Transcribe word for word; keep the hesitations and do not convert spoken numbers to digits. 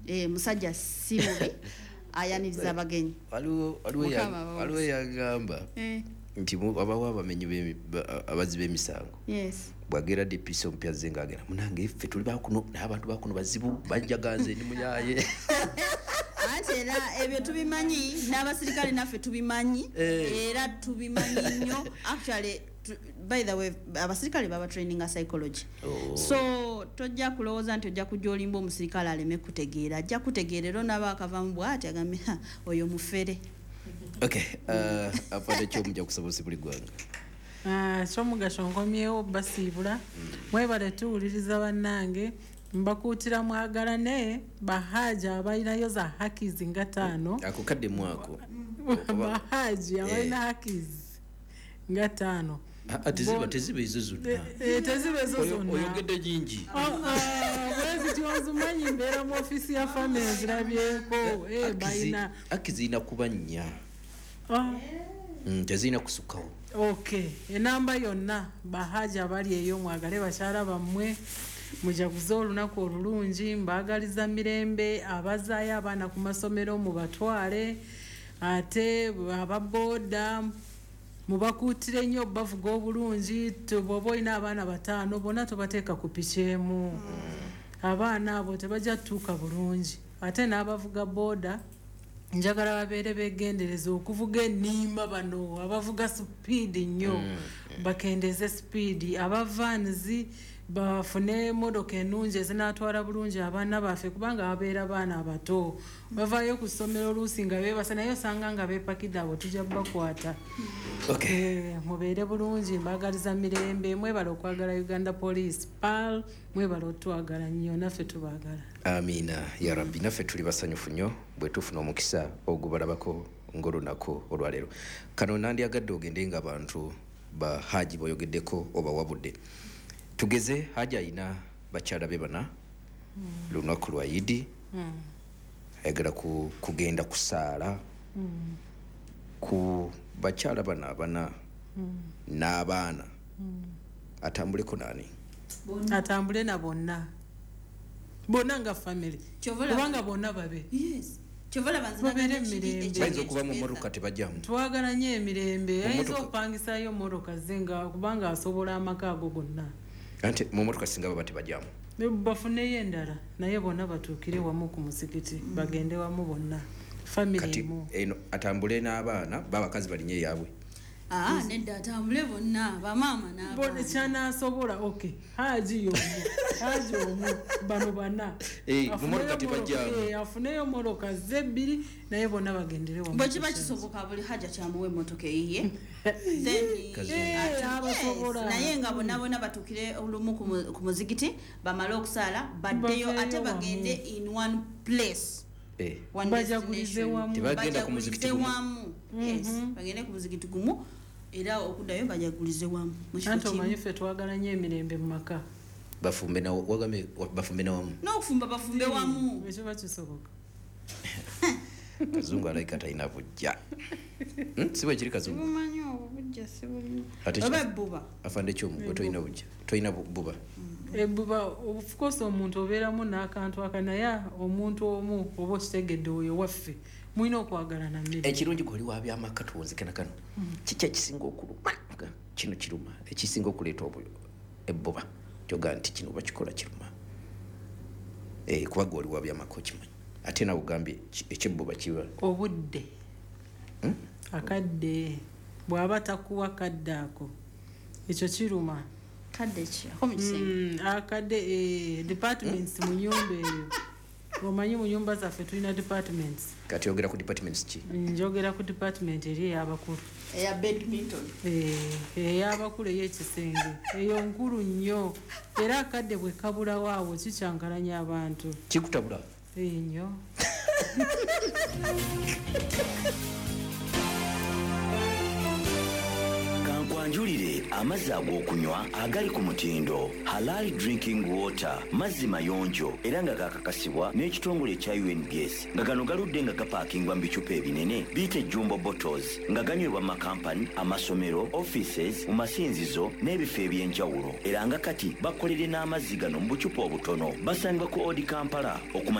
eh musajja si mubi ayaniriza abagenyi waliwo waliwo yagamba eh nti abawa abamenyi abazi b'emisango yes bwagera di piece ompya zenga agera munange iffe tuli bakuno n'abantu bakuno bazibu bajjaganze ni muyaye era ebyo tubimanyi n'abasirikale naffe tubimanyi era tubimanyi nnyo actually tu, by the way abasirikale baba training a psychology oh. So tojja kulowooza nti ojja kujja olimba omusirikale aleme kutegeera ajja kutegeera era naba akavamu bw'ati agambe oyo mufere. Okay, uh, apande kyomujja kusobola buli gwanga ah so mugasho nkomyewo basiibula mwebale tuwuliriza bannange mbakuutira mwagalane bahaja abalinayo za haki zinga ttaano akukadde mwako bahaji abalina haki nga ttaano atiziba tezibe izo zonna eh tezibe izo zonna oyogedde jinji wezi tiwazumanyi mbera mu ofisi ya family zirabyeko eh baina akizina kubanya ah mm tezina kusukawo. Okay, enamba yonna bahaja bali eyo mwagale bakyala bammwe mujaguza olunaku olulungi mbagaliza mirembe abazaayo abaana ku masomero mu batwale ate ababoda mubakuutire nnyo bavuga obulungi tubobo ina abaana bataano bonna tubateeka ku pikyemu abaana abo tebajja tuuka bulungi ate n'abavuga boda njagala babeere begendereza okuvuga ennimba bano abavuga speed nnyo bakendeze speed abavanzi bafune modoka ennungi ezinatwala bulungi abaana baffe kubanga babeera baana abato bavaayo ku ssomero oluusi nga beebasa naye osanga nga beepakidde abo tujja bakwata. Okay. Mubeere bulungi mbagaliza mirembe mwebale okwagala Uganda Police pal mwebale otwagala nnyo naffe tubaagala. Amina ya rabbi naffe tuli basanyufu nnyo bwe tufuna omukisa ogubalabako ng'olunaku olwaleero kano nandyagadde ogende nga abantu ba haji boyogeddeko oba wabudde tugeze haji ayina bakyala be bana mm. lunaku lwa Idi mm. ayagala ku, kugenda kusaala mm. ku bakyala bana bana mm. n'abaana mm. atambuleko nani atambule na bonna bonna nga family kubanga bonna babe yes chovala banzana mirembe bayizo kuba mu moruka tebajjamu twagala nnyo emirembe ayinza okupangisayo moruka zenga kubanga asobola amaka ago gonna ante mu moruka singa baba tebajjamu bafune yendala naye bonna batuukire wamu ku muzikiti mm. bagende wamu bonna family mu eno atambule n'abaana babakazi balinye yaabwe ah nedda atambule bonna bamama n'abaana bonna cyana asobola okay haji yo haji omu bano bana eh mu moruka tebajjamu eh afuneyo moruka zebbiri naye bonna bagendere wamu bwe kiba kisoboka buli haja kyamuwe motoka eyiye then abasobola naye nga bonna bonna batukire olumu ku muzikiti bamala okusala baddeyo ate bagende in one place eh bajagulize wamu tebagenda ku muzikiti wamu yes bagende ku muzikiti gumu era okudayo bajagulize wamu anto manyife twagala nnyo emirembe mu maka bafumbe na wagame bafumbe na wamu n'okufumba bafumbe wamu ekyo bakisoboka kazungu alaika taina bujja siwe kiri kazungu umanyo bujja sibuli aba buba afande kyo mu toina bujja toina buba ebuba of course omuntu obeeramu n'akantu akanaya omuntu omu oba kitegedde oyo waffe mwina okwagala na mmere ekirungi goli wabya amaka tuwonzekana kano kiki ekisinga okuluma kino kiruma ekisinga okuleeta obuyo ebbuba kyoga nti kino bakikola kiruma eh kuba goli wabya amaka kimanyi ate na ugambye ekibbuba kiba obudde hmm? akadde bwaba takuwa kaddako ekyo kiruma kadde ki akomisenge akadde eh departments mu nyumba eyo omanyi mu nyumba zaffe tulina departments kati ogera ku departments ki njogera ku department eri ey'abakulu eya badminton eh ey'abakulu ey'ekisenge eyo nkulu nnyo era akadde bwe kabula waawo kikyankalanya abantu kikutabula ennyo Kankwanjulire amazzi ag'okunywa agali ku mutindo Halal Drinking Water mazzi mayonjo era nga gakakasibwa n'ekitongole ekya U N B S nga gano galudde nga gapaakingwa mu bicupa ebinene biyite jumbo bottles nga ganywebwa mu makampani amasomero offices mu masinzizo n'ebifo eby'enjawulo era nga kati bakolere n'amazzi gano mu bucupa obutono basangibwa ku Odi Kampala okuma